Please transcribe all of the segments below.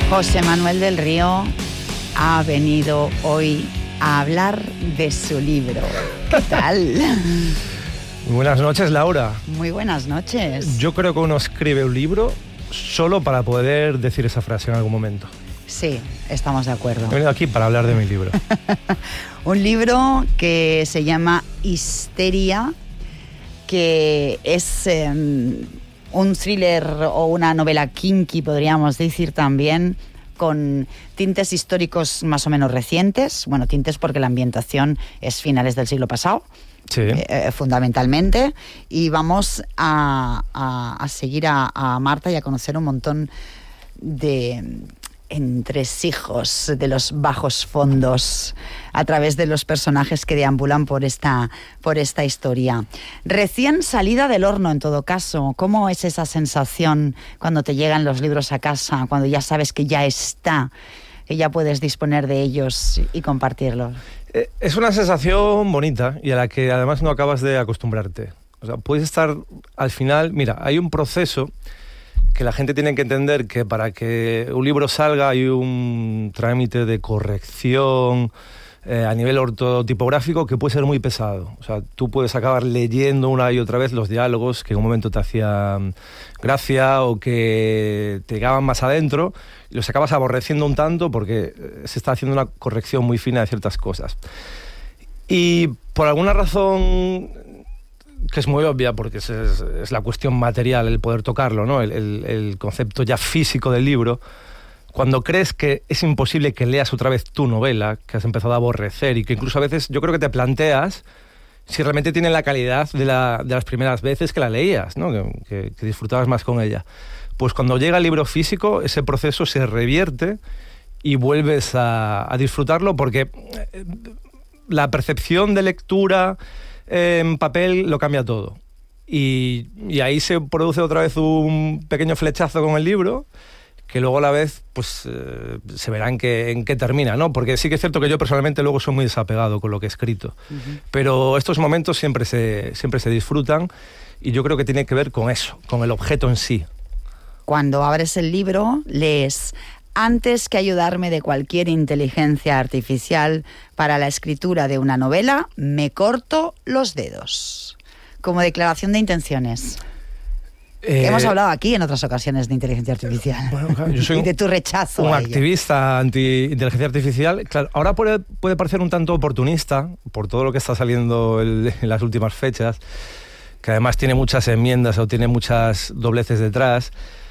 José Manuel del Río ha venido hoy a hablar de su libro. ¿Qué tal? Muy buenas noches, Laura. Muy buenas noches. Yo creo que uno escribe un libro solo para poder decir esa frase en algún momento. Sí, estamos de acuerdo. He venido aquí para hablar de mi libro. Un libro que se llama Histeria, que es un thriller o una novela kinky, podríamos decir también, con tintes históricos más o menos recientes. Bueno, tintes porque la ambientación es finales del siglo pasado. Sí. Fundamentalmente, y vamos a seguir a Marta y a conocer un montón de entresijos de los bajos fondos a través de los personajes que deambulan por esta historia. Recién salida del horno, en todo caso, ¿cómo es esa sensación cuando te llegan los libros a casa, cuando ya sabes que ya está, que ya puedes disponer de ellos y compartirlos? Es una sensación bonita y a la que además no acabas de acostumbrarte. O sea, puedes estar al final... Mira, hay un proceso que la gente tiene que entender, que para que un libro salga hay un trámite de corrección a nivel ortotipográfico que puede ser muy pesado. O sea, tú puedes acabar leyendo una y otra vez los diálogos que en un momento te hacían gracia o que te llegaban más adentro, y los acabas aborreciendo un tanto porque se está haciendo una corrección muy fina de ciertas cosas. Y por alguna razón que es muy obvia, porque es la cuestión material, el poder tocarlo, ¿no? El concepto ya físico del libro. Cuando crees que es imposible que leas otra vez tu novela, que has empezado a aborrecer y que incluso a veces yo creo que te planteas si realmente tiene la calidad de las primeras veces que la leías, ¿no? Que disfrutabas más con ella. Pues cuando llega el libro físico, ese proceso se revierte y vuelves a disfrutarlo, porque la percepción de lectura en papel lo cambia todo. Y ahí se produce otra vez un pequeño flechazo con el libro, que luego a la vez pues se verá en qué termina, ¿no? Porque sí que es cierto que yo personalmente luego soy muy desapegado con lo que he escrito. Uh-huh. Pero estos momentos siempre se disfrutan, y yo creo que tiene que ver con eso, con el objeto en sí. Cuando abres el libro, lees: antes que ayudarme de cualquier inteligencia artificial para la escritura de una novela, me corto los dedos. Como declaración de intenciones. Hemos hablado aquí en otras ocasiones de inteligencia artificial. Bueno, claro, yo soy y de tu rechazo un a ella. Activista anti-inteligencia artificial. Claro, ahora puede parecer un tanto oportunista por todo lo que está saliendo en las últimas fechas, que además tiene muchas enmiendas o tiene muchas dobleces detrás.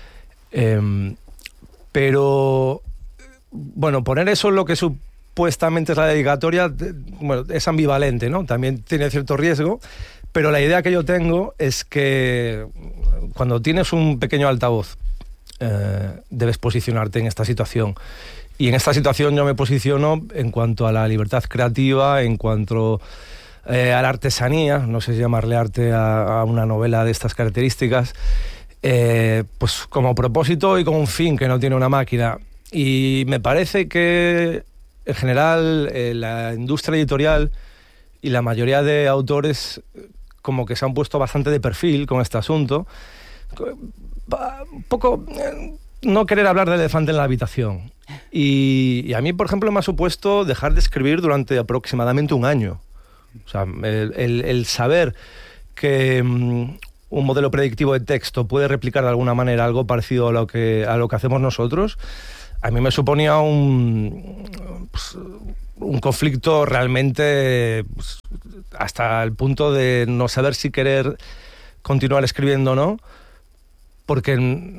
Pero, bueno, poner eso en lo que supuestamente es la dedicatoria, bueno, es ambivalente, ¿no? También tiene cierto riesgo, pero la idea que yo tengo es que cuando tienes un pequeño altavoz, debes posicionarte en esta situación. Y en esta situación yo me posiciono en cuanto a la libertad creativa, en cuanto a la artesanía, no sé si llamarle arte a una novela de estas características, pues como propósito y como un fin que no tiene una máquina. Y me parece que en general la industria editorial y la mayoría de autores como que se han puesto bastante de perfil con este asunto. Un poco no querer hablar del elefante en la habitación. Y a mí, por ejemplo, me ha supuesto dejar de escribir durante aproximadamente un año. O sea, el saber que un modelo predictivo de texto puede replicar de alguna manera algo parecido a lo que hacemos nosotros, a mí me suponía un conflicto realmente, pues, hasta el punto de no saber si querer continuar escribiendo o no, porque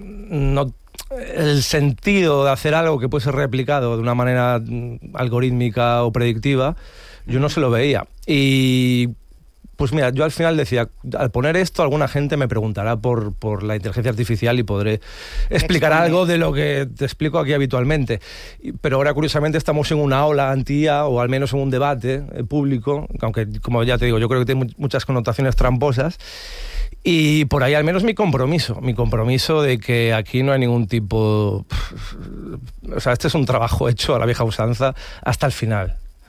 el sentido de hacer algo que puede ser replicado de una manera algorítmica o predictiva, yo no se lo veía. Y pues mira, yo al final decía, al poner esto, alguna gente me preguntará por la inteligencia artificial y podré explicar algo de lo que te explico aquí habitualmente. Pero ahora, curiosamente, estamos en una ola anti-IA, o al menos en un debate público, aunque, como ya te digo, yo creo que tiene muchas connotaciones tramposas. Y por ahí al menos mi compromiso de que aquí no hay ningún tipo... O sea, este es un trabajo hecho a la vieja usanza hasta el final.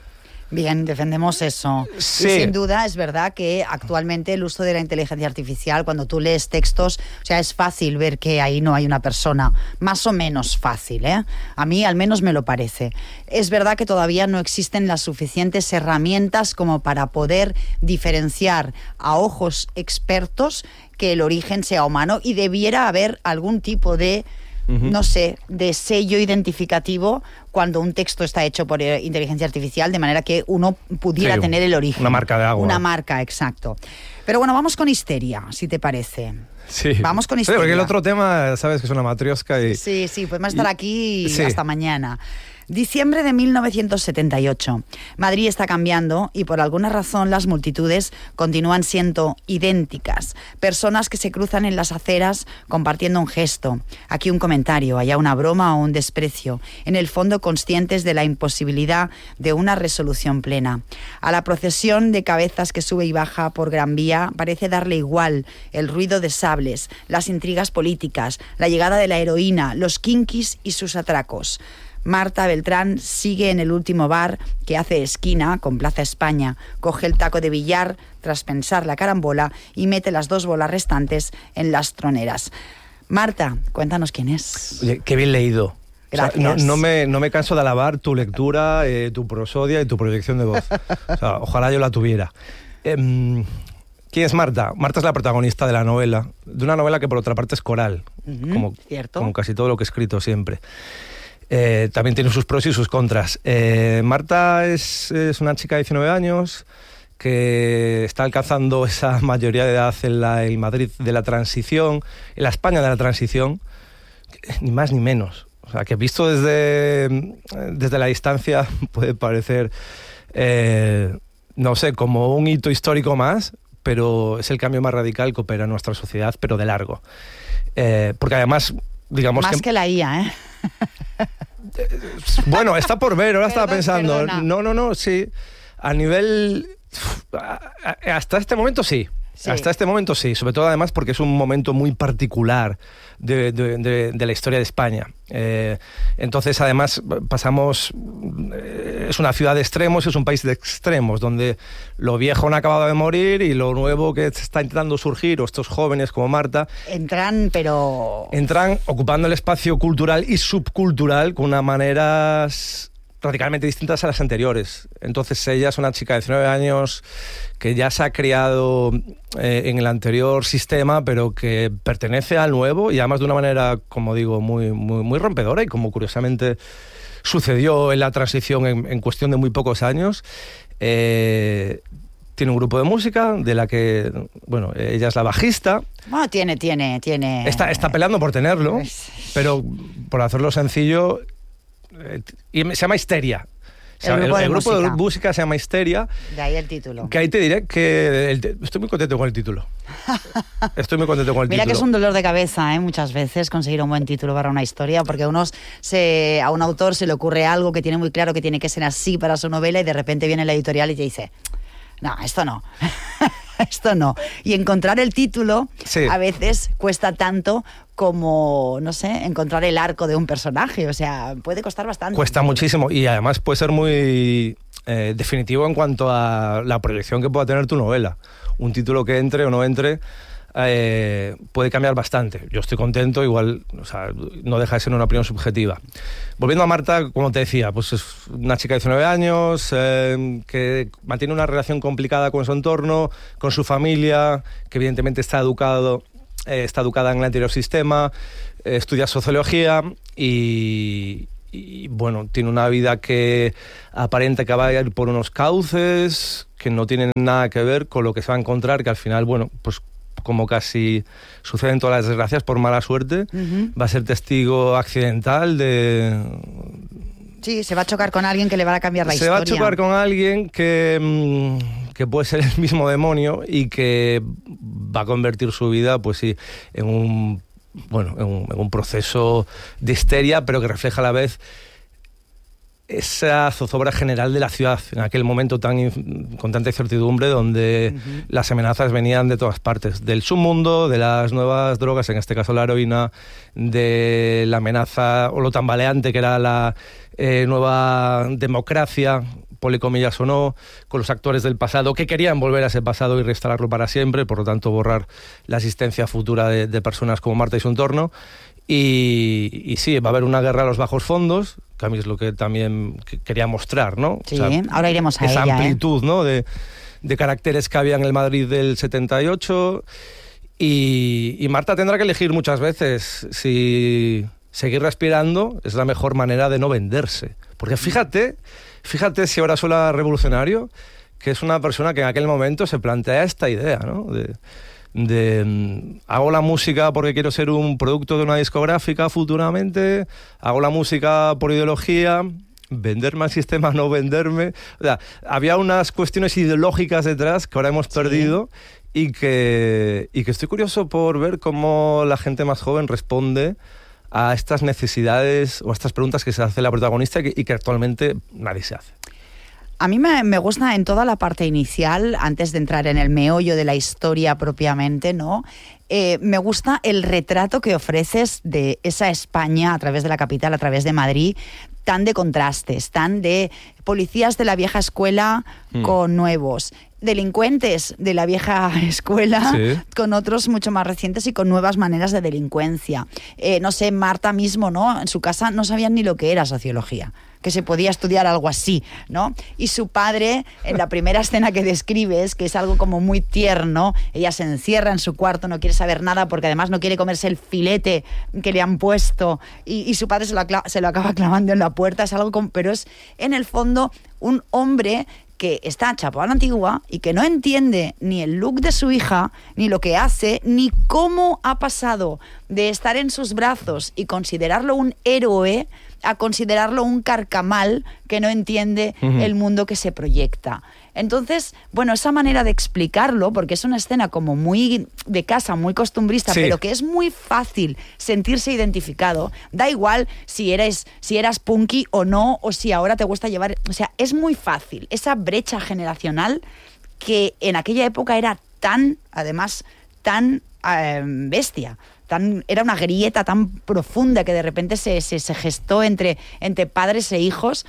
Bien, defendemos eso. Sí. Y sin duda es verdad que actualmente el uso de la inteligencia artificial, cuando tú lees textos, o sea, es fácil ver que ahí no hay una persona, más o menos fácil, ¿eh? A mí al menos me lo parece. Es verdad que todavía no existen las suficientes herramientas como para poder diferenciar a ojos expertos que el origen sea humano, y debiera haber algún tipo de no sé, de sello identificativo cuando un texto está hecho por inteligencia artificial, de manera que uno pudiera tener el origen. Una marca de agua. Una marca, exacto. Pero bueno, vamos con Histeria, si te parece. Sí. Vamos con Histeria. Sí, porque el otro tema, sabes que es una matriosca y... Sí, podemos estar aquí hasta mañana. Diciembre de 1978. Madrid está cambiando y por alguna razón las multitudes continúan siendo idénticas. Personas que se cruzan en las aceras compartiendo un gesto. Aquí un comentario, allá una broma o un desprecio. En el fondo conscientes de la imposibilidad de una resolución plena. A la procesión de cabezas que sube y baja por Gran Vía parece darle igual el ruido de sables, las intrigas políticas, la llegada de la heroína, los kinkis y sus atracos. Marta Beltrán sigue en el último bar que hace esquina con Plaza España. Coge el taco de billar tras pensar la carambola y mete las 2 bolas restantes en las troneras. Marta, cuéntanos quién es. Oye, qué bien leído. Gracias. O sea, no me canso de alabar tu lectura, tu prosodia y tu proyección de voz. O sea, ojalá yo la tuviera. ¿Quién es Marta? Marta es la protagonista de la novela, de una novela que por otra parte es coral, como casi todo lo que he escrito siempre. También tiene sus pros y sus contras. Marta es una chica de 19 años que está alcanzando esa mayoría de edad en el Madrid de la transición, en la España de la transición, ni más ni menos. O sea, que visto desde la distancia puede parecer, no sé, como un hito histórico más, pero es el cambio más radical que opera en nuestra sociedad, pero de largo. Porque además, digamos más que la IA, ¿eh? Bueno, está por ver, ahora estaba pensando. Perdona. No, sí. A nivel... Hasta este momento sí. Hasta este momento sí, sobre todo además porque es un momento muy particular de la historia de España. Entonces además pasamos, es una ciudad de extremos, es un país de extremos, donde lo viejo no ha acabado de morir y lo nuevo que está intentando surgir, o estos jóvenes como Marta, entran ocupando el espacio cultural y subcultural con unas maneras radicalmente distintas a las anteriores. Entonces ella es una chica de 19 años que ya se ha criado en el anterior sistema, pero que pertenece al nuevo y además de una manera, como digo, muy, muy, muy rompedora, y como curiosamente sucedió en la transición en cuestión de muy pocos años. Tiene un grupo de música de la que, bueno, ella es la bajista. Bueno, tiene. Está peleando por tenerlo, pero por hacerlo sencillo... y se llama Histeria. O sea, el grupo de música se llama Histeria. De ahí el título. Que ahí te diré que estoy muy contento con el título. Mira que es un dolor de cabeza, muchas veces conseguir un buen título para una historia, porque a un autor se le ocurre algo que tiene muy claro que tiene que ser así para su novela, y de repente viene la editorial y te dice: no, esto no. Esto no. Y encontrar el título a veces cuesta tanto como, no sé, encontrar el arco de un personaje. O sea, puede costar bastante. Cuesta muchísimo, y además puede ser muy definitivo en cuanto a la proyección que pueda tener tu novela. Un título que entre o no entre puede cambiar bastante. Yo estoy contento, igual, o sea, no deja de ser una opinión subjetiva. Volviendo a Marta, como te decía, pues es una chica de 19 años que mantiene una relación complicada con su entorno, con su familia, que evidentemente está educada en el anterior sistema, estudia sociología y bueno, tiene una vida que aparenta que va a ir por unos cauces que no tienen nada que ver con lo que se va a encontrar, que al final, bueno, pues como casi sucede en todas las desgracias, por mala suerte, va a ser testigo accidental de... Sí, se va a chocar con alguien que le va a cambiar la historia. Se va a chocar con alguien que puede ser el mismo demonio y que va a convertir su vida, pues sí, en un proceso de histeria, pero que refleja a la vez esa zozobra general de la ciudad en aquel momento con tanta incertidumbre, donde las amenazas venían de todas partes, del submundo, de las nuevas drogas, en este caso la heroína, de la amenaza o lo tambaleante que era la nueva democracia, ponle comillas o no, con los actores del pasado que querían volver a ese pasado y restaurarlo para siempre, por lo tanto borrar la existencia futura de personas como Marta y su entorno. Y sí, va a haber una guerra a los bajos fondos, que a mí es lo que también quería mostrar, ¿no? Sí, o sea, ahora iremos a esa ella, amplitud, ¿no? de caracteres que había en el Madrid del 78. Y Marta tendrá que elegir muchas veces si seguir respirando es la mejor manera de no venderse. Porque fíjate si ahora suena revolucionario, que es una persona que en aquel momento se plantea esta idea, ¿no? Hago la música porque quiero ser un producto de una discográfica futuramente, hago la música por ideología, venderme al sistema, no venderme. O sea, había unas cuestiones ideológicas detrás que ahora hemos perdido y que estoy curioso por ver cómo la gente más joven responde a estas necesidades o a estas preguntas que se hace la protagonista y que actualmente nadie se hace. A mí me gusta en toda la parte inicial, antes de entrar en el meollo de la historia propiamente, ¿no? Me gusta el retrato que ofreces de esa España a través de la capital, a través de Madrid, tan de contrastes, tan de policías de la vieja escuela con nuevos, delincuentes de la vieja escuela con otros mucho más recientes y con nuevas maneras de delincuencia. No sé, Marta mismo, ¿no? En su casa no sabían ni lo que era sociología, que se podía estudiar algo así, ¿no? Y su padre, en la primera escena que describes, que es algo como muy tierno, ella se encierra en su cuarto, no quiere saber nada porque además no quiere comerse el filete que le han puesto y su padre se lo acaba clavando en la puerta, es algo como, pero es en el fondo un hombre que está chapado a la antigua y que no entiende ni el look de su hija, ni lo que hace, ni cómo ha pasado de estar en sus brazos y considerarlo un héroe a considerarlo un carcamal que no entiende el mundo que se proyecta. Entonces, bueno, esa manera de explicarlo, porque es una escena como muy de casa, muy costumbrista, pero que es muy fácil sentirse identificado. Da igual si eras punky o no, o si ahora te gusta llevar... O sea, es muy fácil. Esa brecha generacional que en aquella época era tan, además, tan bestia. Era una grieta tan profunda que de repente se gestó entre padres e hijos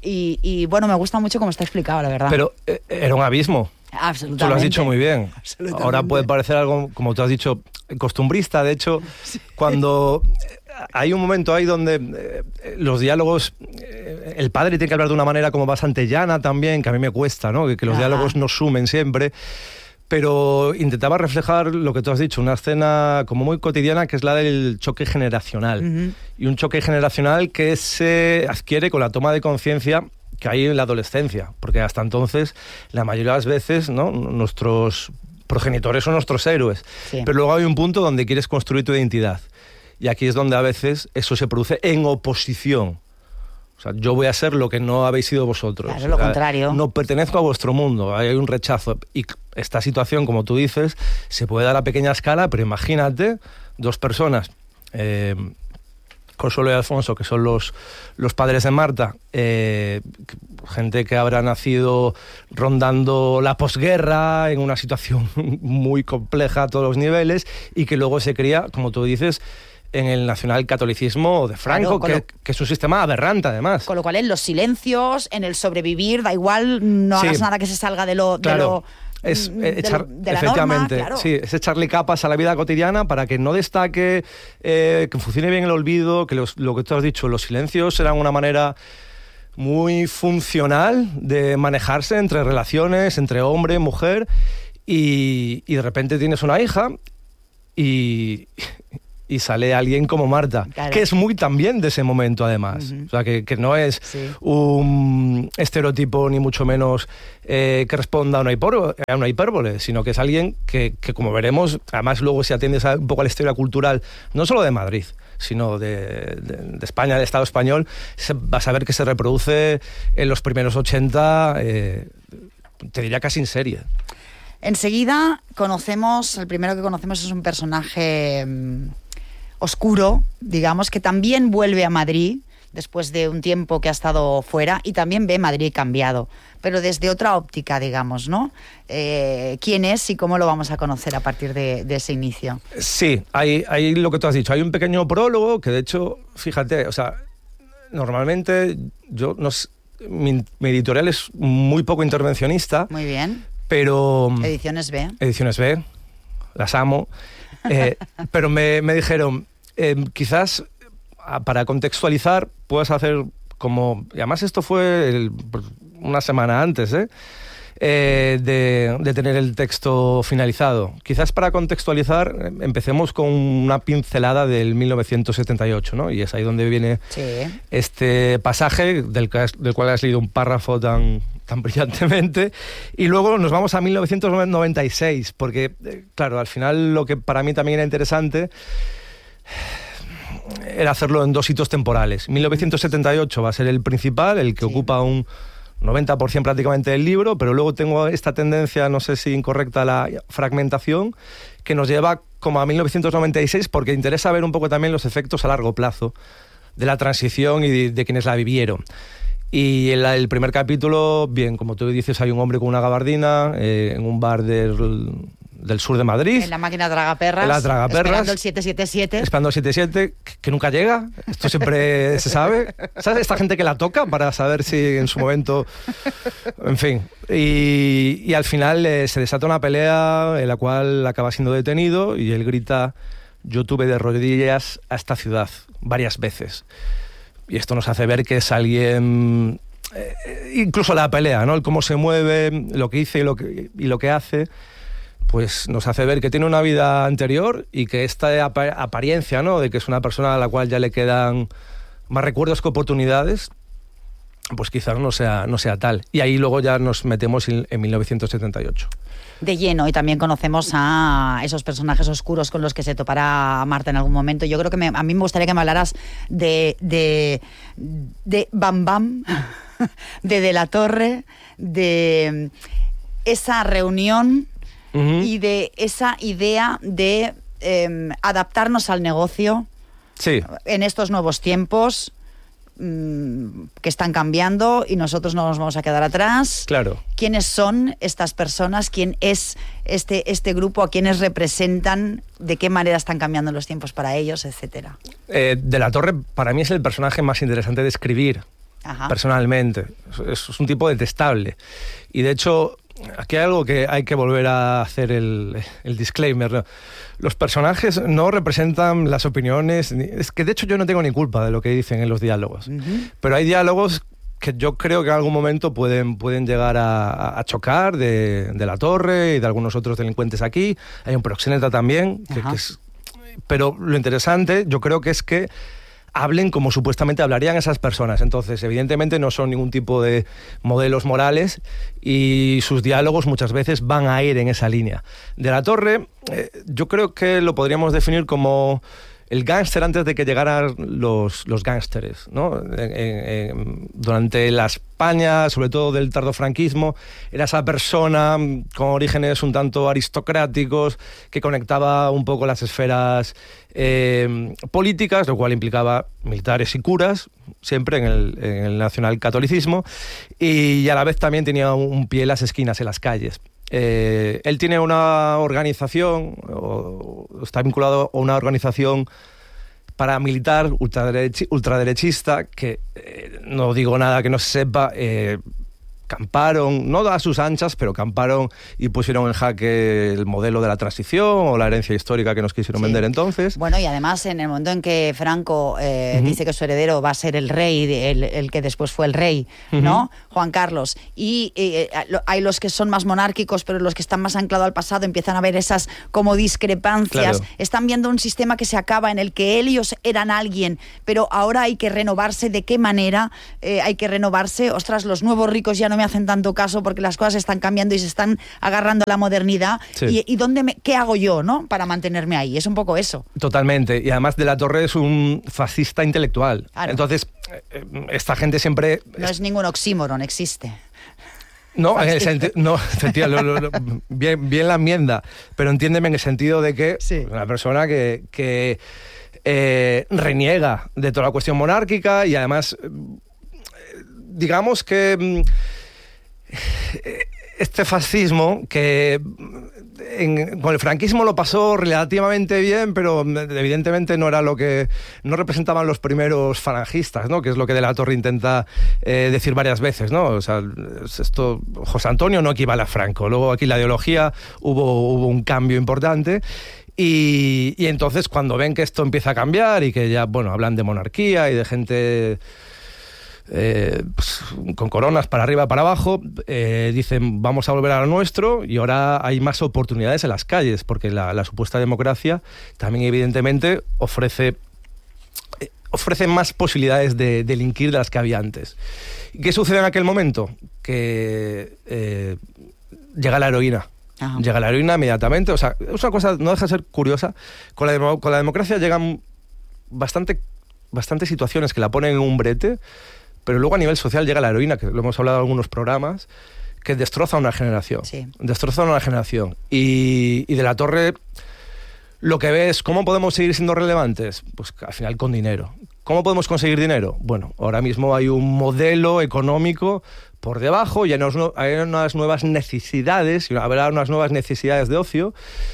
y bueno, me gusta mucho cómo está explicado, la verdad. Pero era un abismo. Absolutamente. Tú lo has dicho muy bien. Ahora puede parecer algo, como tú has dicho, costumbrista. De hecho, cuando hay un momento ahí donde los diálogos, el padre tiene que hablar de una manera como bastante llana también, que a mí me cuesta, ¿no? Que los diálogos no sumen siempre. Pero intentaba reflejar lo que tú has dicho, una escena como muy cotidiana, que es la del choque generacional. Y un choque generacional que se adquiere con la toma de conciencia que hay en la adolescencia, porque hasta entonces, la mayoría de las veces, ¿no?, nuestros progenitores son nuestros héroes. Pero luego hay un punto donde quieres construir tu identidad. Y aquí es donde a veces eso se produce en oposición. O sea, yo voy a ser lo que no habéis sido vosotros. Claro, lo contrario. No pertenezco a vuestro mundo, hay un rechazo. Y esta situación, como tú dices, se puede dar a pequeña escala, pero imagínate dos personas, Consuelo y Alfonso, que son los padres de Marta, gente que habrá nacido rondando la posguerra, en una situación muy compleja a todos los niveles, y que luego se cría, como tú dices, en el nacionalcatolicismo de Franco, claro, que es un sistema aberrante, además. Con lo cual, en los silencios, en el sobrevivir, da igual, no hagas nada que se salga de lo... Claro. de la norma, claro. Sí, es echarle capas a la vida cotidiana para que no destaque, que funcione bien el olvido, que lo que tú has dicho, los silencios eran una manera muy funcional de manejarse entre relaciones, entre hombre y mujer, y de repente tienes una hija y sale alguien como Marta, claro, que es muy también de ese momento, además. O sea, que no es un estereotipo, ni mucho menos que responda a una hipérbole, sino que es alguien que, como veremos, además luego si atiendes un poco a la historia cultural, no solo de Madrid, sino de España, del Estado español, vas a ver que se reproduce en los primeros 80, te diría casi en serie. Enseguida el primero que conocemos es un personaje oscuro, digamos, que también vuelve a Madrid después de un tiempo que ha estado fuera y también ve Madrid cambiado, pero desde otra óptica, digamos, ¿no? ¿Quién es y cómo lo vamos a conocer a partir de ese inicio? Sí, hay lo que tú has dicho, hay un pequeño prólogo que, de hecho, fíjate, o sea, normalmente yo mi editorial es muy poco intervencionista. Muy bien. Pero... Ediciones B. Ediciones B, las amo. Pero me dijeron, quizás para contextualizar puedas hacer como... Y además esto fue una semana antes, de tener el texto finalizado. Quizás para contextualizar empecemos con una pincelada del 1978, ¿no? Y es ahí donde viene este pasaje del cual has leído un párrafo tan brillantemente, y luego nos vamos a 1996, porque, claro, al final lo que para mí también era interesante era hacerlo en 2 hitos temporales. 1978 va a ser el principal, el que ocupa un 90% prácticamente del libro, pero luego tengo esta tendencia, no sé si incorrecta, la fragmentación, que nos lleva como a 1996, porque interesa ver un poco también los efectos a largo plazo de la transición y de quienes la vivieron. Y en el primer capítulo, bien, como tú dices, hay un hombre con una gabardina en un bar del sur de Madrid. En la máquina tragaperras. La tragaperras. Esperando el 777. Esperando el 777, que nunca llega. Esto siempre se sabe. ¿Sabes? Esta gente que la toca para saber si en su momento... En fin. Y al final se desata una pelea en la cual acaba siendo detenido y él grita: yo tuve de rodillas a esta ciudad varias veces. Y esto nos hace ver que es alguien, incluso la pelea, ¿no? El cómo se mueve, lo que dice y lo que hace, pues nos hace ver que tiene una vida anterior y que esta apariencia, ¿no?, de que es una persona a la cual ya le quedan más recuerdos que oportunidades, pues quizás no sea tal. Y ahí luego ya nos metemos en 1978. De lleno, y también conocemos a esos personajes oscuros con los que se topará Marta en algún momento. Yo creo que a mí me gustaría que me hablaras de Bam Bam, de la Torre, de esa reunión y de esa idea de adaptarnos al negocio en estos nuevos tiempos que están cambiando y nosotros no nos vamos a quedar atrás. Claro. ¿Quiénes son estas personas? ¿Quién es este grupo? ¿A quiénes representan? ¿De qué manera están cambiando los tiempos para ellos? Etcétera. De la Torre para mí es el personaje más interesante de escribir. Personalmente. Es un tipo detestable. Y de hecho, aquí hay algo que hay que volver a hacer el disclaimer, ¿no? Los personajes no representan las opiniones. Es que de hecho yo no tengo ni culpa de lo que dicen en los diálogos. Pero hay diálogos que yo creo que en algún momento pueden llegar a chocar de la Torre y de algunos otros delincuentes aquí. Hay un proxeneta también. Pero lo interesante yo creo que es que hablen como supuestamente hablarían esas personas. Entonces, evidentemente no son ningún tipo de modelos morales y sus diálogos muchas veces van a ir en esa línea. De la Torre, yo creo que lo podríamos definir como el gángster antes de que llegaran los gángsteres, ¿no? Durante la España, sobre todo del tardofranquismo, era esa persona con orígenes un tanto aristocráticos que conectaba un poco las esferas políticas, lo cual implicaba militares y curas, siempre en el nacionalcatolicismo, y a la vez también tenía un pie en las esquinas, en las calles. Él tiene una organización, o está vinculado a una organización paramilitar ultraderechista que, no digo nada que no se sepa, camparon, no a sus anchas, pero camparon y pusieron en jaque el modelo de la transición o la herencia histórica que nos quisieron vender entonces. Bueno, y además en el momento en que Franco dice que su heredero va a ser el rey, el que después fue el rey, ¿no? Juan Carlos, y hay los que son más monárquicos, pero los que están más anclados al pasado empiezan a ver esas como discrepancias. Claro. Están viendo un sistema que se acaba, en el que ellos eran alguien, pero ahora hay que renovarse. ¿De qué manera hay que renovarse? Ostras, los nuevos ricos ya no me hacen tanto caso porque las cosas están cambiando y se están agarrando a la modernidad. ¿Y qué hago yo, no, para mantenerme ahí? Es un poco eso. Totalmente. Y además de la Torre es un fascista intelectual. Claro. Entonces, esta gente siempre... No es ningún oxímoron, existe. No, en el sentido, no, bien la enmienda, pero entiéndeme en el sentido de que una persona que reniega de toda la cuestión monárquica y además, digamos que este fascismo que con el franquismo lo pasó relativamente bien, pero evidentemente no era lo que no representaban los primeros falangistas, ¿no? Que es lo que De la Torre intenta decir varias veces, ¿no? O sea, esto, José Antonio no equivale a Franco. Luego aquí la ideología hubo un cambio importante. Y entonces cuando ven que esto empieza a cambiar y que ya, bueno, hablan de monarquía y de gente pues, con coronas para arriba, para abajo, dicen vamos a volver a lo nuestro, y ahora hay más oportunidades en las calles, porque la supuesta democracia también evidentemente ofrece más posibilidades de delinquir de las que había antes. ¿Y qué sucede en aquel momento? Que llega la heroína. Ajá. Llega la heroína inmediatamente. O sea, es una cosa, no deja de ser curiosa. Con la democracia llegan bastantes situaciones que la ponen en un brete, pero luego a nivel social llega la heroína, que lo hemos hablado en algunos programas, que destroza una generación. Sí. Destroza una generación. Y De la Torre lo que ve es cómo podemos seguir siendo relevantes. Pues al final con dinero. ¿Cómo podemos conseguir dinero? Bueno, ahora mismo hay un modelo económico por debajo, y hay unas nuevas necesidades, habrá unas nuevas necesidades de ocio,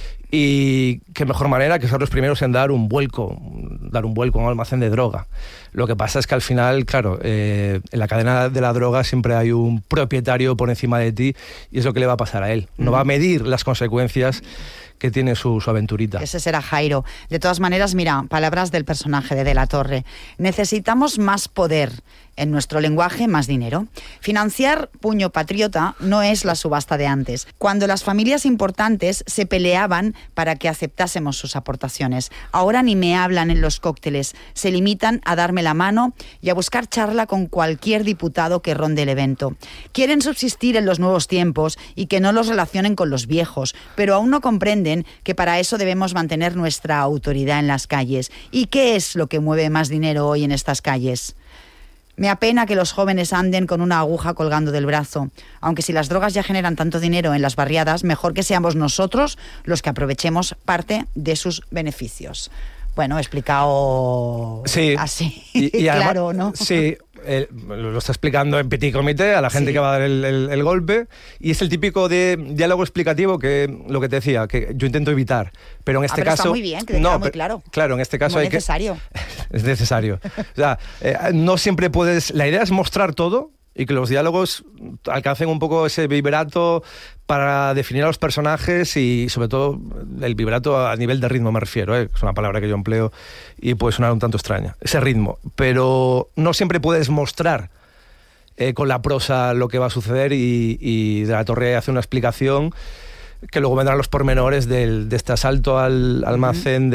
y qué mejor manera que ser los primeros en dar un vuelco a un almacén de droga. Lo que pasa es que al final, claro, en la cadena de la droga siempre hay un propietario por encima de ti, y es lo que le va a pasar a él. No va a medir las consecuencias que tiene su aventurita. Ese será Jairo. De todas maneras, mira, palabras del personaje de la Torre. Necesitamos más poder. En nuestro lenguaje, más dinero. Financiar Puño Patriota no es la subasta de antes, cuando las familias importantes se peleaban para que aceptásemos sus aportaciones. Ahora ni me hablan en los cócteles, se limitan a darme la mano y a buscar charla con cualquier diputado que ronde el evento. Quieren subsistir en los nuevos tiempos y que no los relacionen con los viejos, pero aún no comprenden que para eso debemos mantener nuestra autoridad en las calles. ¿Y qué es lo que mueve más dinero hoy en estas calles? Me apena que los jóvenes anden con una aguja colgando del brazo. Aunque si las drogas ya generan tanto dinero en las barriadas, mejor que seamos nosotros los que aprovechemos parte de sus beneficios. Bueno, explicado así, y claro, además, ¿no? Sí, lo está explicando en petit comité a la gente que va a dar el golpe, y es el típico de diálogo explicativo que lo que te decía, que yo intento evitar, pero en este caso... Está muy bien, que te queda muy claro. Claro, en este caso hay necesario. Es necesario. O sea, no siempre puedes... La idea es mostrar todo y que los diálogos alcancen un poco ese vibrato para definir a los personajes, y sobre todo el vibrato a nivel de ritmo me refiero, es una palabra que yo empleo y puede sonar un tanto extraña, ese ritmo, pero no siempre puedes mostrar con la prosa lo que va a suceder, y De la Torre hace una explicación que luego vendrán los pormenores de este asalto al almacén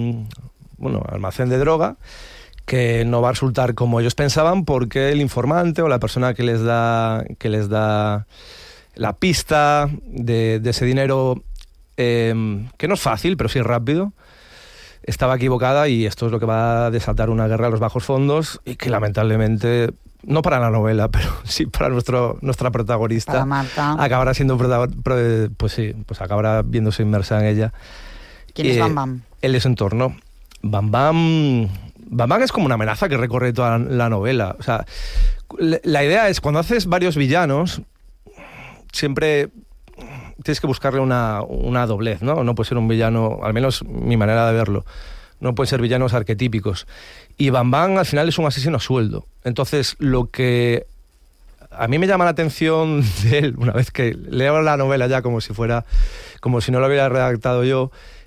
almacén de droga, que no va a resultar como ellos pensaban, porque el informante o la persona que les da la pista de ese dinero, que no es fácil, pero sí es rápido, estaba equivocada, y esto es lo que va a desatar una guerra a los bajos fondos, y que lamentablemente, no para la novela, pero sí para nuestra protagonista, para Marta, acabará siendo pues acabará viéndose inmersa en ella. ¿Quién es Bam Bam? Él es su entorno. Bam Bam es como una amenaza que recorre toda la novela. O sea, la idea es, cuando haces varios villanos, siempre tienes que buscarle una doblez, ¿no? No puede ser un villano, al menos mi manera de verlo, no pueden ser villanos arquetípicos. Y Bam Bam al final es un asesino a sueldo. Entonces, lo que a mí me llama la atención de él, una vez que leo la novela ya como si no lo hubiera redactado yo,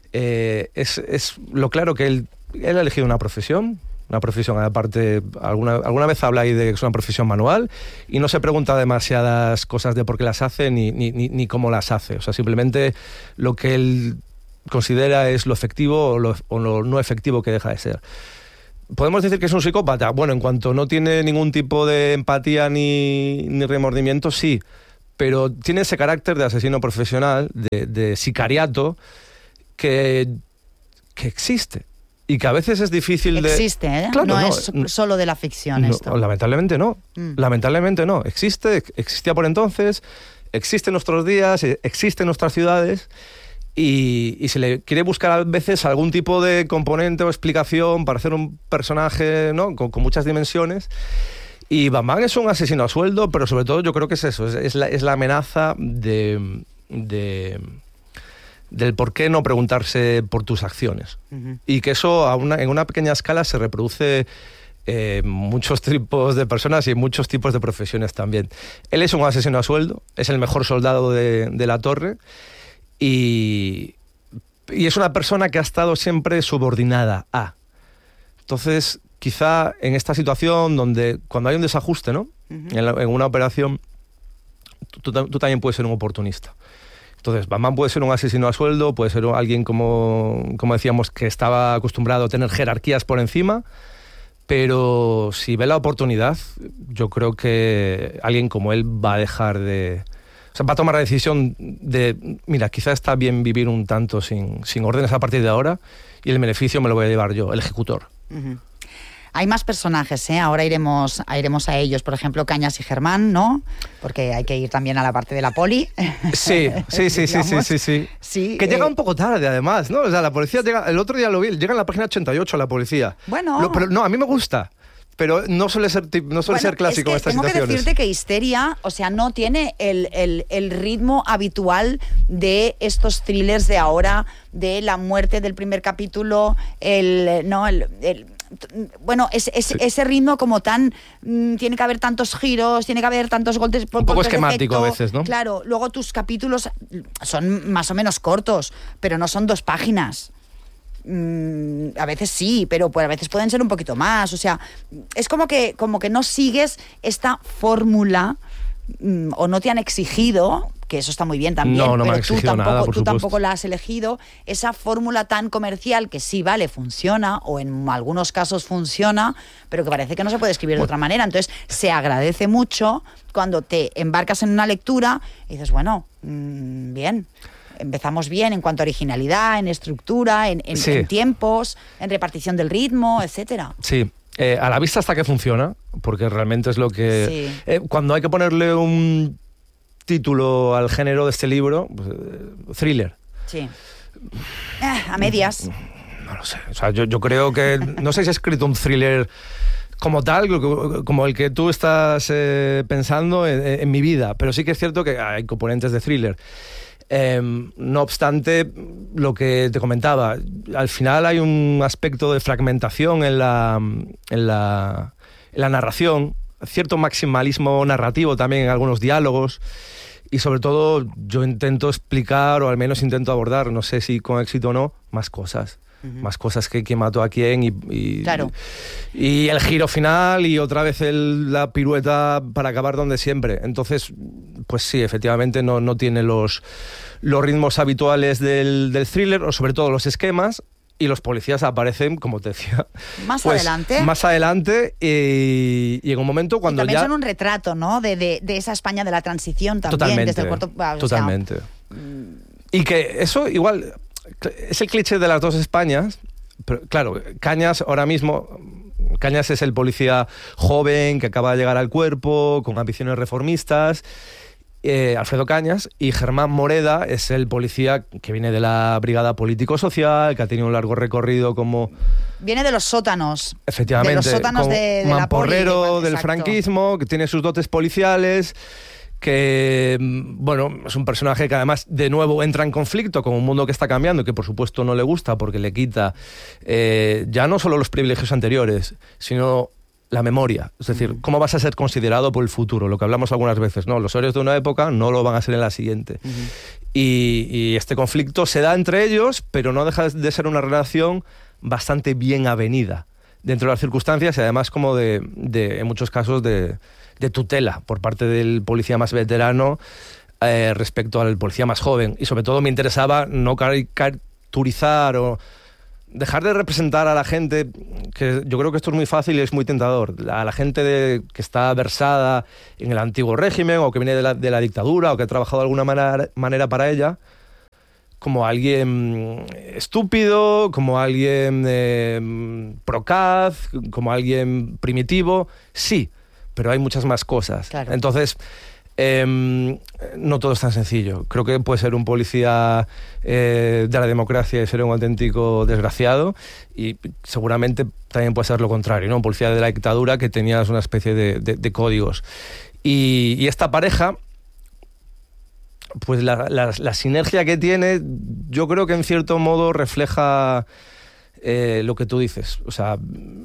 es lo claro que él ha elegido una profesión aparte, alguna vez habla ahí de que es una profesión manual, y no se pregunta demasiadas cosas de por qué las hace ni cómo las hace. O sea, simplemente lo que él considera es lo efectivo o lo no efectivo que deja de ser. ¿Podemos decir que es un psicópata? Bueno, en cuanto no tiene ningún tipo de empatía ni remordimiento, sí, pero tiene ese carácter de asesino profesional, de sicariato, que existe. Y que a veces es difícil de... Existe, ¿eh? Claro, no es solo de la ficción esto. Lamentablemente no. Lamentablemente no. Existía por entonces, existe en nuestros días, existe en nuestras ciudades, y se le quiere buscar a veces algún tipo de componente o explicación para hacer un personaje, ¿no? con muchas dimensiones. Y Bam es un asesino a sueldo, pero sobre todo yo creo que es eso, es la amenaza del por qué no preguntarse por tus acciones. Y que eso en una pequeña escala se reproduce muchos tipos de personas y muchos tipos de profesiones también. Él es un asesino a sueldo, es el mejor soldado de la torre y es una persona que ha estado siempre subordinada a. Entonces, quizá en esta situación donde cuando hay un desajuste, ¿no? En una operación, tú también puedes ser un oportunista. Entonces, Batman puede ser un asesino a sueldo, puede ser alguien, como decíamos, que estaba acostumbrado a tener jerarquías por encima, pero si ve la oportunidad, yo creo que alguien como él va a dejar de... O sea, va a tomar la decisión de, mira, quizá está bien vivir un tanto sin órdenes a partir de ahora y el beneficio me lo voy a llevar yo, el ejecutor. Hay más personajes, ¿eh? Ahora iremos a ellos. Por ejemplo, Cañas y Germán, ¿no? Porque hay que ir también a la parte de la poli. Sí. Que llega un poco tarde, además, ¿no? O sea, la policía llega... El otro día lo vi, llega en la página 88 la policía. Bueno... Pero no, a mí me gusta. Pero no suele ser clásico en estas situaciones. Tengo que decirte que Histeria, o sea, no tiene el ritmo habitual de estos thrillers de ahora, de la muerte del primer capítulo, bueno, ese ritmo como tan... tiene que haber tantos giros, tiene que haber tantos golpes... Un poco esquemático a veces, ¿no? Claro, luego tus capítulos son más o menos cortos, pero no son 2 páginas. A veces sí, pero pues a veces pueden ser un poquito más. O sea, es como que no sigues esta fórmula o no te han exigido, que eso está muy bien también, no pero me han exigido nada, tú tampoco la has elegido, esa fórmula tan comercial que sí, vale, funciona, o en algunos casos funciona, pero que parece que no se puede escribir de otra manera. Entonces se agradece mucho cuando te embarcas en una lectura y dices, bueno, bien, empezamos bien en cuanto a originalidad, en estructura, en tiempos, en repartición del ritmo, etcétera. Sí. A la vista hasta que funciona, porque realmente es lo que... cuando hay que ponerle un título al género de este libro, thriller. Sí. A medias. No lo sé. O sea, yo creo que... No sé si he escrito un thriller como tal, como el que tú estás pensando en mi vida, pero sí que es cierto que hay componentes de thriller. No obstante, lo que te comentaba, al final hay un aspecto de fragmentación en la narración, cierto maximalismo narrativo también en algunos diálogos, y sobre todo yo intento explicar, o al menos intento abordar, no sé si con éxito o no, más cosas. Más cosas que quién mató a quién claro. Y el giro final y otra vez la pirueta para acabar donde siempre. Entonces, pues sí, efectivamente no tiene los ritmos habituales del thriller, o sobre todo los esquemas, y los policías aparecen, como te decía, más adelante y en un momento cuando y también ya... son un retrato, ¿no? de esa España de la transición también. Totalmente, desde el cuarto... totalmente. Y que eso igual... Es el cliché de las dos Españas, pero claro, Cañas ahora mismo... Cañas es el policía joven que acaba de llegar al cuerpo, con ambiciones reformistas, Alfredo Cañas, y Germán Moreda es el policía que viene de la brigada político-social, que ha tenido un largo recorrido como... Viene de los sótanos. Efectivamente. De los sótanos de la poli. Mamporrero del franquismo, que tiene sus dotes policiales... que, bueno, es un personaje que además de nuevo entra en conflicto con un mundo que está cambiando y que por supuesto no le gusta porque le quita ya no solo los privilegios anteriores, sino la memoria. Es decir, cómo vas a ser considerado por el futuro, lo que hablamos algunas veces, ¿no? Los héroes de una época no lo van a ser en la siguiente. Y este conflicto se da entre ellos, pero no deja de ser una relación bastante bien avenida dentro de las circunstancias y además como en muchos casos de tutela por parte del policía más veterano respecto al policía más joven. Y sobre todo me interesaba no caricaturizar o dejar de representar a la gente, que yo creo que esto es muy fácil y es muy tentador, a la gente que está versada en el antiguo régimen o que viene de la dictadura o que ha trabajado de alguna manera para ella, como alguien estúpido, como alguien procaz, como alguien primitivo. Sí, pero hay muchas más cosas. Claro. Entonces, no todo es tan sencillo. Creo que puede ser un policía de la democracia y ser un auténtico desgraciado, y seguramente también puede ser lo contrario, ¿no? Un policía de la dictadura que tenías una especie de códigos. Y esta pareja, pues la sinergia que tiene, yo creo que en cierto modo refleja lo que tú dices. O sea,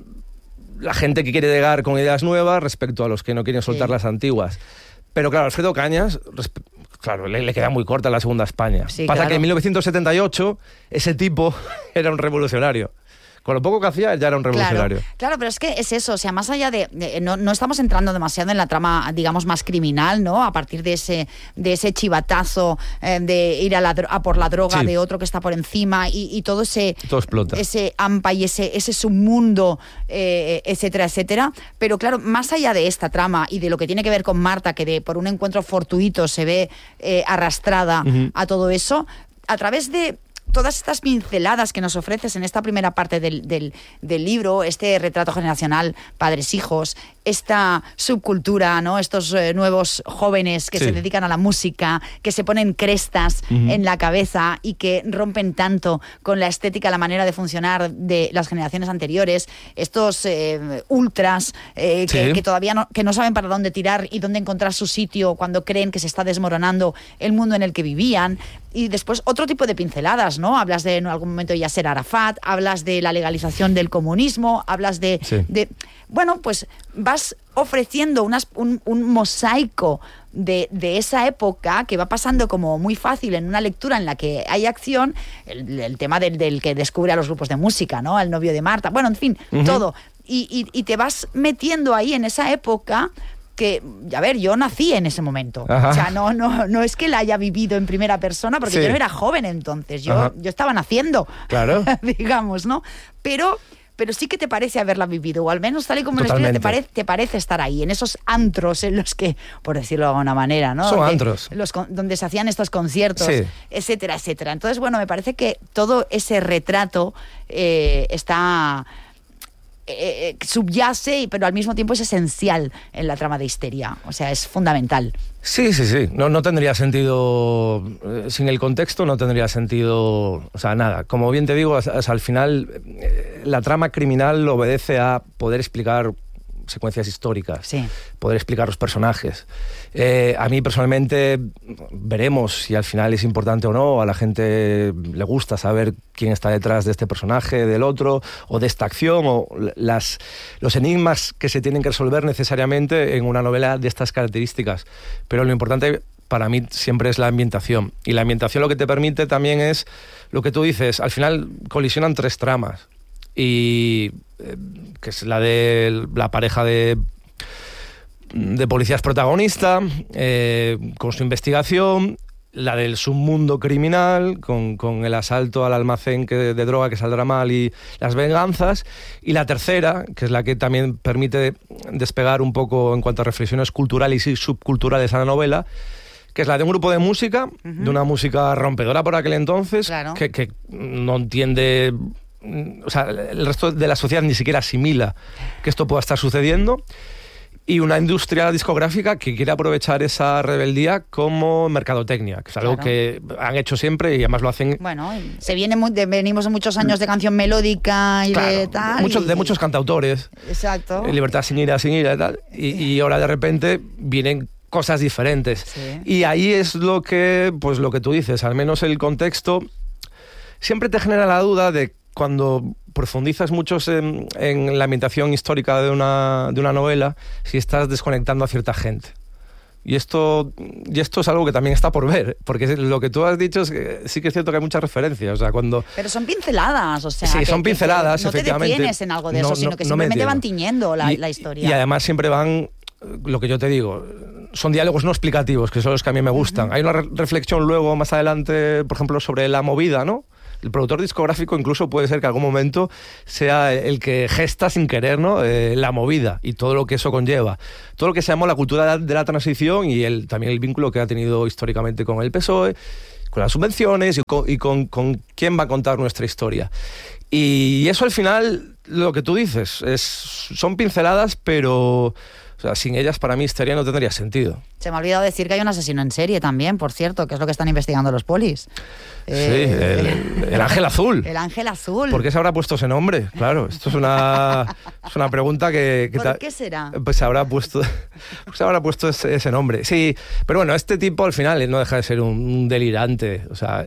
la gente que quiere llegar con ideas nuevas respecto a los que no quieren soltar las antiguas. Pero claro, Alfredo Cañas, claro, le queda muy corta la Segunda España. Sí, pasa que en 1978 ese tipo era un revolucionario. Con lo poco que hacía, ya era un revolucionario. Claro, pero es que es eso, o sea, más allá no estamos entrando demasiado en la trama, digamos, más criminal, ¿no? A partir de ese chivatazo de ir a por la droga de otro que está por encima y todo explota. Ese AMPA y ese submundo, etcétera, etcétera. Pero claro, más allá de esta trama y de lo que tiene que ver con Marta, que por un encuentro fortuito se ve arrastrada a todo eso, a través de todas estas pinceladas que nos ofreces en esta primera parte del libro, este retrato generacional, padres-hijos, esta subcultura, ¿no? Estos nuevos jóvenes que se dedican a la música, que se ponen crestas en la cabeza y que rompen tanto con la estética, la manera de funcionar de las generaciones anteriores, estos ultras que todavía no saben para dónde tirar y dónde encontrar su sitio cuando creen que se está desmoronando el mundo en el que vivían. Y después otro tipo de pinceladas, ¿no? Hablas en algún momento de Yasser Arafat, hablas de la legalización del comunismo, hablas de bueno, pues vas ofreciendo un mosaico de esa época que va pasando como muy fácil en una lectura en la que hay acción, el tema del que descubre a los grupos de música, ¿no? Al novio de Marta, bueno, en fin, todo. Y te vas metiendo ahí en esa época que, a ver, yo nací en ese momento. Ajá. O sea, no es que la haya vivido en primera persona, porque yo no era joven entonces, yo estaba naciendo, claro, digamos, ¿no? Pero sí que te parece haberla vivido, o al menos tal y como lo escribes, te parece estar ahí, en esos antros en los que, por decirlo de alguna manera, ¿no? Son antros. Donde se hacían estos conciertos, etcétera, etcétera. Entonces, bueno, me parece que todo ese retrato está subyace, pero al mismo tiempo es esencial en la trama de Histeria. O sea, es fundamental. Sí. No tendría sentido, sin el contexto no tendría sentido, o sea, nada. Como bien te digo, al final la trama criminal obedece a poder explicar secuencias históricas, poder explicar los personajes. A mí personalmente veremos si al final es importante o no, a la gente le gusta saber quién está detrás de este personaje, del otro, o de esta acción, o los enigmas que se tienen que resolver necesariamente en una novela de estas características. Pero lo importante para mí siempre es la ambientación, y la ambientación lo que te permite también es lo que tú dices, al final colisionan tres tramas, y que es la de la pareja de policías protagonista, con su investigación, la del submundo criminal, con el asalto al almacén de droga que saldrá mal y las venganzas, y la tercera, que es la que también permite despegar un poco en cuanto a reflexiones culturales y subculturales a la novela, que es la de un grupo de música, de una música rompedora por aquel entonces, que no entiende... O sea, el resto de la sociedad ni siquiera asimila que esto pueda estar sucediendo, y una industria discográfica que quiere aprovechar esa rebeldía como mercadotecnia, que es algo que han hecho siempre y además lo hacen... Bueno, venimos de muchos años de canción melódica y de tal... De muchos cantautores. Exacto. Libertad sin ira y tal. Y ahora de repente vienen cosas diferentes. Sí. Y ahí es lo que tú dices, al menos el contexto siempre te genera la duda de cuando profundizas mucho en la ambientación histórica de una novela, si estás desconectando a cierta gente. Y esto es algo que también está por ver, porque lo que tú has dicho es que sí que es cierto que hay muchas referencias. O sea, pero son pinceladas, o sea... Sí, son pinceladas, efectivamente. No te detienes en algo de eso, sino que simplemente van tiñendo la historia. Y además siempre van... Lo que yo te digo, son diálogos no explicativos, que son los que a mí me gustan. Hay una reflexión luego, más adelante, por ejemplo, sobre la movida, ¿no? El productor discográfico incluso puede ser que en algún momento sea el que gesta sin querer, ¿no? La movida y todo lo que eso conlleva. Todo lo que se llamó la cultura de la transición y también el vínculo que ha tenido históricamente con el PSOE, con las subvenciones y con quién va a contar nuestra historia. Y eso al final, lo que tú dices, son pinceladas, pero O sea, sin ellas para mí Histeria no tendría sentido. Se me ha olvidado decir que hay un asesino en serie también, por cierto, que es lo que están investigando los polis. Sí, el Ángel Azul. El Ángel Azul. ¿Por qué se habrá puesto ese nombre? Claro, esto es una pregunta que ¿Por qué será? Pues se habrá puesto ese nombre. Sí, pero bueno, este tipo al final no deja de ser un delirante. O sea,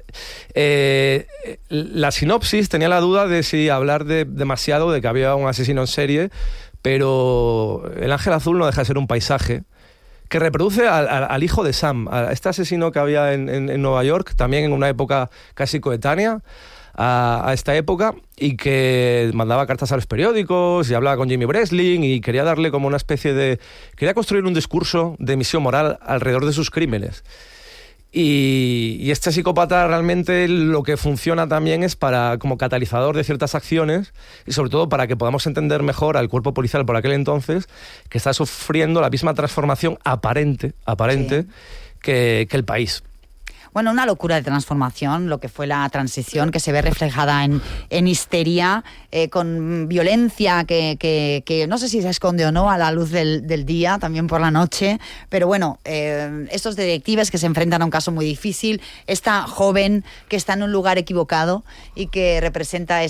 la sinopsis tenía la duda de si hablar demasiado de que había un asesino en serie, pero el Ángel Azul no deja de ser un paisaje que reproduce al hijo de Sam, a este asesino que había en Nueva York, también en una época casi coetánea a esta época, y que mandaba cartas a los periódicos y hablaba con Jimmy Breslin y quería darle como una especie de... quería construir un discurso de misión moral alrededor de sus crímenes. Y este psicópata realmente lo que funciona también es como catalizador de ciertas acciones y sobre todo para que podamos entender mejor al cuerpo policial por aquel entonces, que está sufriendo la misma transformación aparente Sí. que el país. Bueno, una locura de transformación, lo que fue la transición, que se ve reflejada en Histeria, con violencia que no sé si se esconde o no a la luz del día, también por la noche, pero bueno, estos detectives que se enfrentan a un caso muy difícil, esta joven que está en un lugar equivocado y que representa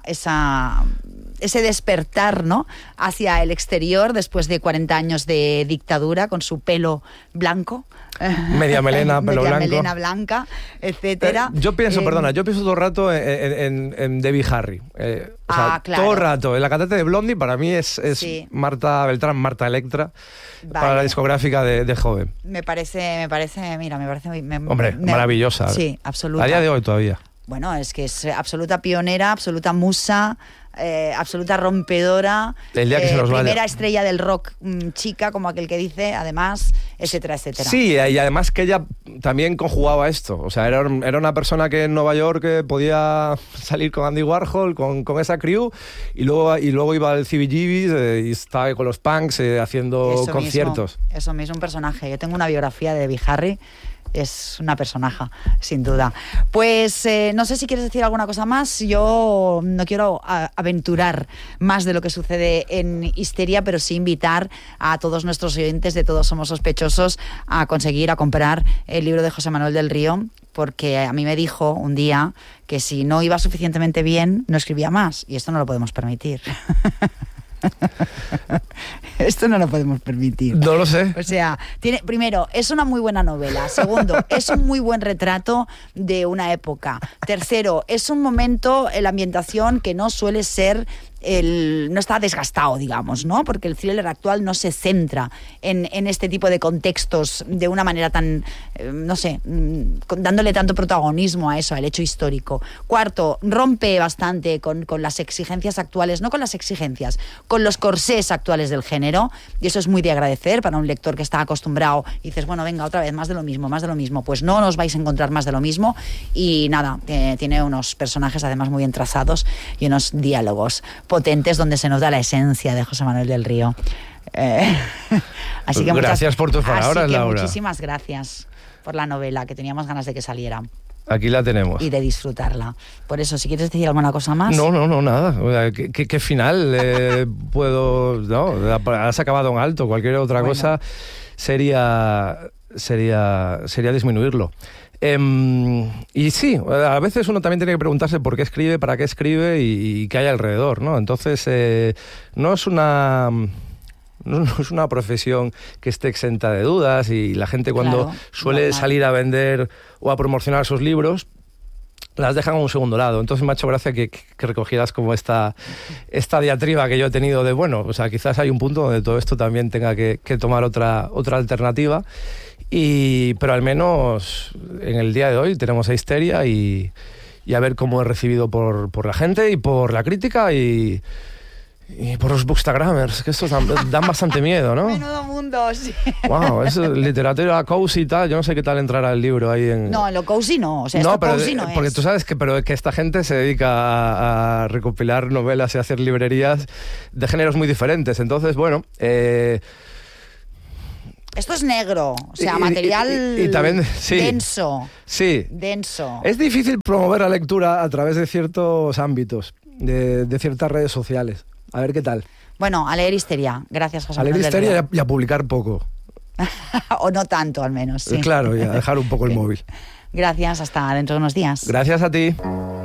ese despertar, ¿no?, hacia el exterior después de 40 años de dictadura, con su pelo blanco. Media melena, pelo media blanco. melena blanca, etcétera. Yo pienso todo el rato en Debbie Harry. Claro. Todo el rato. En la cantante de Blondie para mí es Sí. Marta Beltrán, Marta Electra, Vale. para la discográfica de joven. Me parece Hombre, maravillosa. Sí, absoluta. A día de hoy todavía. Bueno, es que es absoluta pionera, absoluta musa, absoluta rompedora. El día que se nos vaya. Primera estrella del rock chica, como aquel que dice, además, etcétera, etcétera. Sí, y además que ella también conjugaba esto. O sea, era una persona que en Nueva York podía salir con Andy Warhol, con esa crew, y luego iba al CBGBs y estaba con los punks haciendo Eso conciertos. Mismo, eso mismo, un personaje. Yo tengo una biografía de Debbie Harry. Es una personaje, sin duda. Pues no sé si quieres decir alguna cosa más. Yo no quiero aventurar más de lo que sucede en Histeria, pero sí invitar a todos nuestros oyentes de Todos Somos Sospechosos a comprar el libro de José Manuel del Río, porque a mí me dijo un día que si no iba suficientemente bien, no escribía más, y esto no lo podemos permitir. Esto no lo podemos permitir. No lo sé. O sea, primero, es una muy buena novela. Segundo, es un muy buen retrato de una época. Tercero, es un momento, la ambientación que no suele ser no está desgastado, digamos, ¿no? Porque el thriller actual no se centra en este tipo de contextos de una manera tan, no sé, dándole tanto protagonismo a eso, al hecho histórico. Cuarto, rompe bastante con las exigencias actuales, no con las exigencias, con los corsés actuales del género, y eso es muy de agradecer para un lector que está acostumbrado y dices, bueno, venga, otra vez, más de lo mismo. Pues no os vais a encontrar más de lo mismo, y nada, tiene unos personajes además muy bien trazados y unos diálogos potentes donde se nos da la esencia de José Manuel del Río. Así que gracias por tus palabras, Laura. Muchísimas gracias por la novela, que teníamos ganas de que saliera. Aquí la tenemos. Y de disfrutarla. Por eso, si quieres decir alguna cosa más. No, nada. O sea, ¿qué final puedo...? No, has acabado en alto. Cualquier otra cosa sería disminuirlo. Y sí, a veces uno también tiene que preguntarse por qué escribe, para qué escribe y qué hay alrededor, ¿no? Entonces, no es una profesión que esté exenta de dudas, y la gente cuando suele salir a vender o a promocionar sus libros las dejan a un segundo lado. Entonces me ha hecho gracia que recogieras como esta diatriba que yo he tenido de, bueno, o sea, quizás hay un punto donde todo esto también tenga que tomar otra alternativa, pero al menos en el día de hoy tenemos a Histeria y a ver cómo es recibido por la gente y por la crítica y por los bookstagrammers, que estos dan bastante miedo, ¿no? Menudo mundo, sí. Wow, es literatura cozy y tal. Yo no sé qué tal entrará el libro ahí en... No, en lo cozy no. O sea, no, esto pero cozy no es. porque tú sabes que esta gente se dedica a recopilar novelas y a hacer librerías de géneros muy diferentes. Entonces, bueno... Esto es negro, o sea, material y también, sí, denso. Sí. Denso. Es difícil promover la lectura a través de ciertos ámbitos, de ciertas redes sociales. A ver qué tal. Bueno, a leer Histeria. Gracias, José A leer Manuel del Histeria Río. y a publicar poco. O no tanto, al menos. Sí. Claro, y a dejar un poco el móvil. Gracias, hasta dentro de unos días. Gracias a ti.